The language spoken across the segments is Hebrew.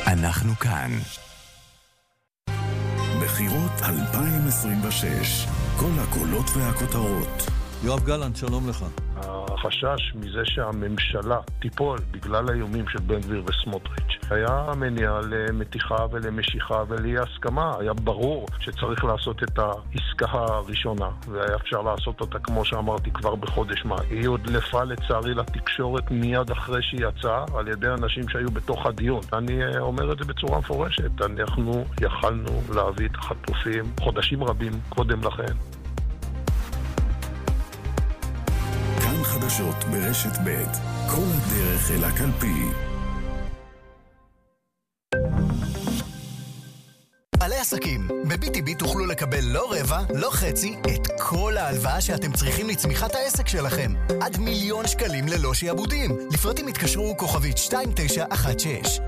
אנחנו כאן. בחירות 2026, כל הקולות והכותרות. יואב גלנט, שלום לך. החשש מזה שהממשלה תיפול בגלל האיומים של בן גביר וסמוטריץ' היה מניע למתיחה ולמשיכה ולאי הסכמה. היה ברור שצריך לעשות את העסקה הראשונה, והיה אפשר לעשות אותה, כמו שאמרתי, כבר בחודש מאי. היא הודלפה לצערי לתקשורת מיד אחרי שהיא יצאה על ידי אנשים שהיו בתוך הדיון. אני אומר את זה בצורה מפורשת. אנחנו יכלנו להביא את החטופים חודשים רבים קודם לכן. חדשות ברשת ב', כל הדרך אל הקלפי. בעלי עסקים, ב-BTB תוכלו לקבל לא רבע, לא חצי, את כל ההלוואה שאתם צריכים לצמיחת העסק שלכם. עד 1,000,000 שקלים ללא שיעבודים. לפרטים התקשרו כוכבית 2916.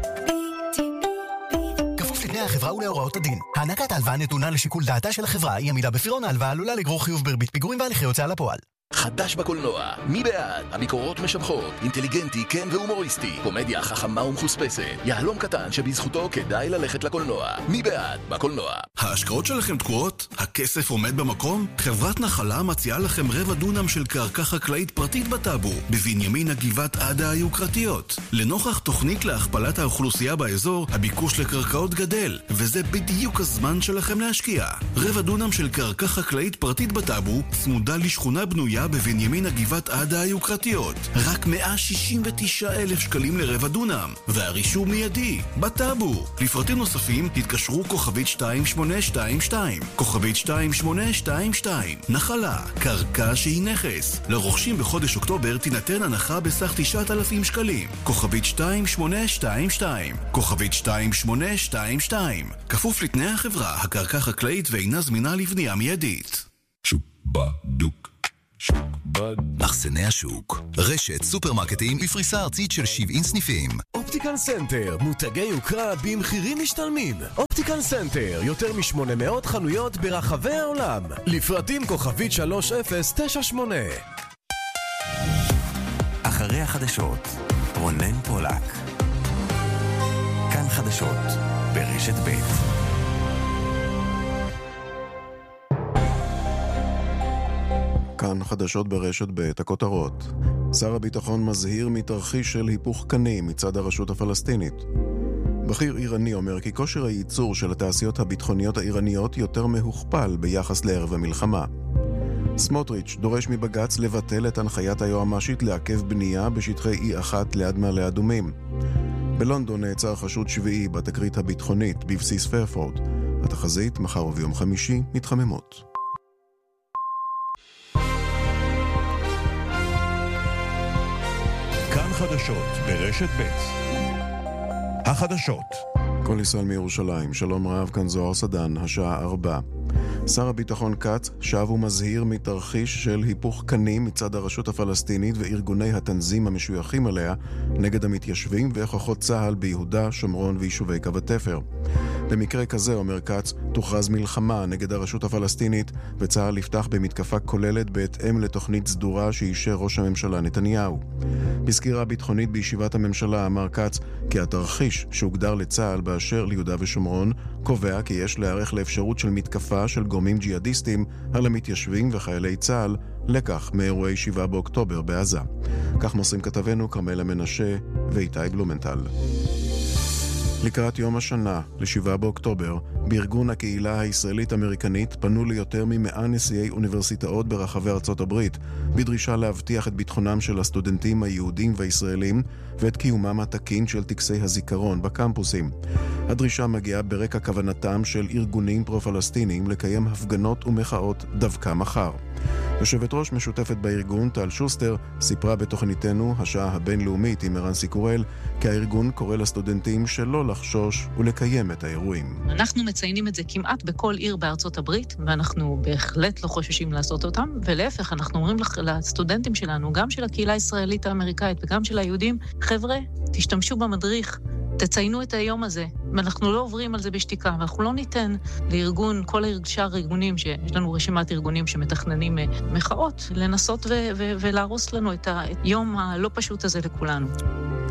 כפוף לתנאי החברה ולהוראות הדין. הענקת ההלוואה נתונה לשיקול דעתה של החברה. אי עמידה בפירעון ההלוואה עלולה לגרור חיוב בריבית פיגורים והליכי הוצאה לפועל. חדש בקולנוע, מי בעד? הביקורות משבחות, אינטליגנטי, כן והומוריסטי, קומדיה חכמה ומחוספסת, יהלום קטן שבזכותו כדאי ללכת לקולנוע. מי בעד? בקולנוע. ההשקעות שלכם תקועות? הכסף עומד במקום? חברת נחלה מציעה לכם רבע דונם של קרקע חקלאית פרטית בטאבו, בבנימין הגבעת עדה היוקרתיות. לנוכח תוכנית להכפלת האוכלוסייה באזור, הביקוש לקרקעות גדל, וזה בדיוק הזמן שלכם להשקיע. רבע דונם של קרקע חקלאית פרטית בטאבו, צמודה לשכונה בנויה בבנימין הגבעת עדה היוקרתיות. רק 169,000 שקלים לרבע דונם, והרישום מיידי, בטאבו. לפרטים נוספים התקשרו כוכבית 2822, כוכבית 2822. נחלה, קרקע שהיא נכס. לרוכשים בחודש אוקטובר תינתן הנחה בסך 9,000 שקלים. כוכבית 2822, כוכבית 2822. כפוף לתנאי החברה, הקרקע חקלאית ואינה זמינה לבנייה מיידית. שוק בדוק. מחסני השוק, רשת סופרמרקטים בפריסה ארצית של 70 סניפים. אופטיקל סנטר, מותגי יוקרה במחירים משתלמים. אופטיקל סנטר, יותר מ-800 חנויות ברחבי העולם. לפרטים כוכבית 3098. אחרי החדשות, רונן פולק. כאן חדשות ברשת ב'. כאן חדשות ברשת ב', הכותרות. שר הביטחון מזהיר מתרחיש של היפוך קנים מצד הרשות הפלסטינית. בכיר איראני אומר כי כושר הייצור של התעשיות הביטחוניות האיראניות יותר מהוכפל ביחס לערב המלחמה. סמוטריץ' דורש מבג"ץ לבטל את הנחיית היועמ"שית לעכב בנייה בשטחי E1 ליד מעלה אדומים. בלונדון נעצר חשוד שביעי בתקרית הביטחונית בבסיס פרפורד. התחזית מחר וביום חמישי מתחממות. כאן חדשות ברשת ב'. החדשות. כל ישראל מירושלים, שלום רב, כאן זוהר סדן, השעה 4. שר הביטחון כץ שב ומזהיר מתרחיש של היפוך קנים מצד הרשות הפלסטינית וארגוני התנזים המשויכים עליה נגד המתיישבים וכוחות צה"ל ביהודה, שומרון ויישובי קו התפר. במקרה כזה, אומר כץ, תוכרז מלחמה נגד הרשות הפלסטינית וצה"ל יפתח במתקפה כוללת בהתאם לתוכנית סדורה שאישר ראש הממשלה נתניהו. בסקירה ביטחונית בישיבת הממשלה אמר כץ כי התרחיש שהוגדר לצה"ל באשר ליהודה ושומרון קובע כי יש להיערך לאפשרות של מתקפה של גורמים ג'יהאדיסטים על המתיישבים וחיילי צה"ל, לקח מאירועי 7 באוקטובר בעזה. כך מוסרים כתבנו כרמלה מנשה ואיתי בלומנטל. לקראת יום השנה, ל7 באוקטובר, בארגון הקהילה הישראלית-אמריקנית פנו ליותר מ100 נשיאי אוניברסיטאות ברחבי ארצות הברית, בדרישה להבטיח את ביטחונם של הסטודנטים היהודים והישראלים ואת קיומם התקין של טקסי הזיכרון בקמפוסים. הדרישה מגיעה ברקע כוונתם של ארגונים פרו-פלסטיניים לקיים הפגנות ומחאות דווקא מחר. יושבת ראש משותפת בארגון, טל שוסטר, סיפרה בתוכניתנו, השעה הבינלאומית עם ערן סיקורל, כי הארגון קורא לסטודנטים שלא לחשוש ולקיים את האירועים. אנחנו מציינים את זה כמעט בכל עיר בארצות הברית, ואנחנו בהחלט לא חוששים לעשות אותם, ולהפך, אנחנו אומרים לסטודנטים שלנו, גם של הקהילה הישראלית האמריקאית וגם של היהודים, חבר'ה, תשתמשו במדריך, תציינו את היום הזה, ואנחנו לא עוברים על זה בשתיקה, ואנחנו לא ניתן לארגון, כל שאר הארגונים, שיש לנו רשימת ארגונים שמתכננים מחאות, לנסות ולהרוס לנו את היום הלא פשוט הזה לכולנו.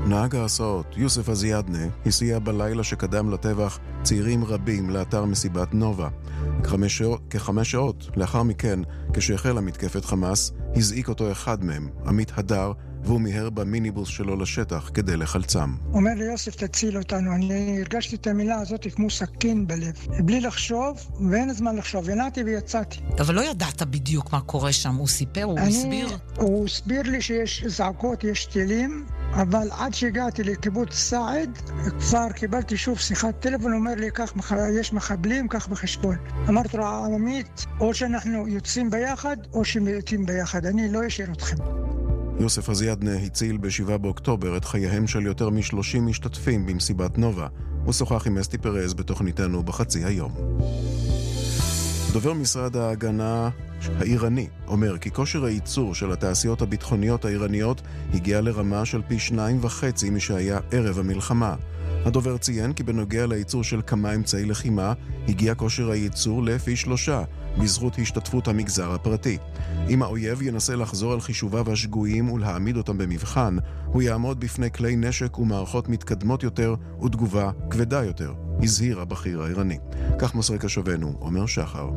נהג ההסעות, יוסף אזיאדנה, הסיע בלילה שקדם לטבח צעירים רבים לאתר מסיבת נובה. כחמש שעות לאחר מכן, כשהחלה מתקפת חמאס, הזעיק אותו אחד מהם, עמית הדר, והוא מיהר במיניבוס שלו לשטח כדי לחלצם. אומר לי, יוסף, תציל אותנו. אני הרגשתי את המילה הזאת כמו סכין בלב. בלי לחשוב, ואין הזמן לחשוב. ינעתי ויצאתי. אבל לא ידעת בדיוק מה קורה שם. הוא סיפר, הוא הסביר? הוא הסביר לי שיש זעקות, יש טילים, אבל עד שהגעתי לקיבוץ סעד, כבר קיבלתי שוב שיחת טלפון, אומר לי, יש מחבלים, כך בחשבון. אמרתי לו, עמית, או שאנחנו יוצאים ביחד, או שמתים ביחד. אני לא אשאיר אתכם. יוסף אזיאדנה הציל ב-7 באוקטובר את חייהם של יותר מ-30 משתתפים במסיבת נובה. הוא שוחח עם אסתי פרז בתוכניתנו בחצי היום. דובר משרד ההגנה האיראני אומר כי כושר הייצור של התעשיות הביטחוניות האיראניות הגיע לרמה של פי 2.5 משהיה ערב המלחמה. הדובר ציין כי בנוגע לייצור של כמה אמצעי לחימה הגיע כושר הייצור לפי 3 בזכות השתתפות המגזר הפרטי. אם האויב ינסה לחזור על חישוביו השגויים ולהעמיד אותם במבחן, הוא יעמוד בפני כלי נשק ומערכות מתקדמות יותר ותגובה כבדה יותר, הזהיר הבכיר האיראני. כך מוסר קשבנו, אומר שחר.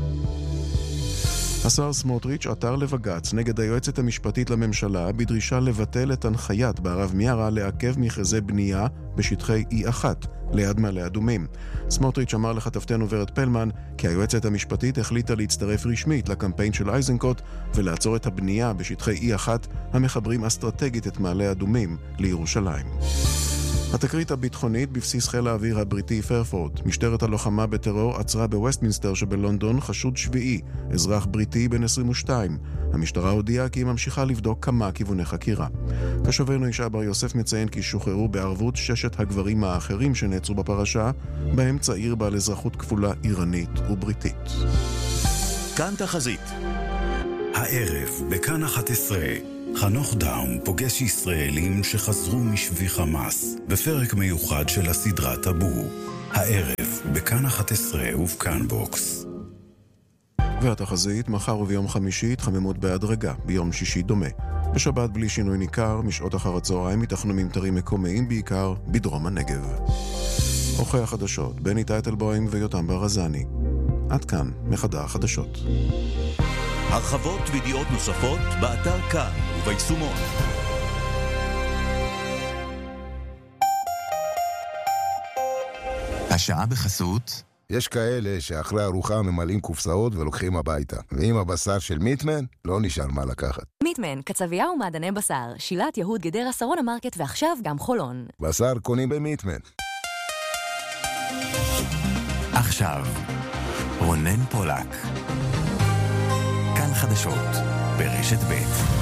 השר סמוטריץ' עתר לבג"ץ נגד היועצת המשפטית לממשלה בדרישה לבטל את הנחיית בערב מיארה לעכב מכרזי בנייה בשטחי E1 ליד מעלה אדומים. סמוטריץ' אמר לכתבתנו ורד פלמן כי היועצת המשפטית החליטה להצטרף רשמית לקמפיין של איזנקוט ולעצור את הבנייה בשטחי E1 המחברים אסטרטגית את מעלה אדומים לירושלים. התקרית הביטחונית בבסיס חיל האוויר הבריטי פרפורט. משטרת הלוחמה בטרור עצרה בווסטמינסטר שבלונדון חשוד שביעי, אזרח בריטי בן 22. המשטרה הודיעה כי היא ממשיכה לבדוק כמה כיווני חקירה. כשבנו ישע בר יוסף מציין כי שוחררו בערבות 6 הגברים האחרים שנעצרו בפרשה, בהם צעיר בעל אזרחות כפולה איראנית ובריטית. כאן תחזית. הערב בכאן 11 חנוך דאום פוגש ישראלים שחזרו משבי חמאס בפרק מיוחד של הסדרה טאבו. הערב בכאן 11 ובכאן בוקס. והתחזית, מחר וביום חמישי התחממות בהדרגה, ביום שישי דומה. בשבת בלי שינוי ניכר, משעות אחר הצהריים יתכנו ממטרים מקומיים בעיקר בדרום הנגב. עורכי החדשות, בני טייטלבוים ויותם ברזני. עד כאן מחדר החדשות. הרחבות וידיעות נוספות באתר כאן וביישומון. השעה בחסות. יש כאלה שאחרי ארוחה ממלאים קופסאות ולוקחים הביתה. ועם הבשר של מיטמן לא נשאר מה לקחת. מיטמן, קצבייה ומעדני בשר, שילת יהוד גדרה שרון המרקט ועכשיו גם חולון. בשר קונים במיטמן. עכשיו, רונן פולק. כאן חדשות ברשת ב'.